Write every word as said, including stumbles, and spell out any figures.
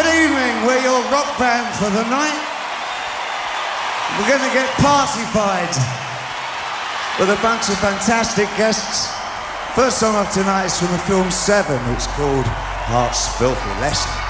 Good evening, we're your rock band for the night. We're going to get party-fied with a bunch of fantastic guests. First song of tonight is from the film Seven. It's called Heart's Filthy Lesson.